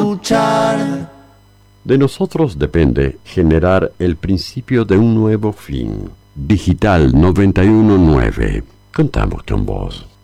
luchar. De nosotros depende generar el principio de un nuevo fin. Digital 919. Contamos con vos.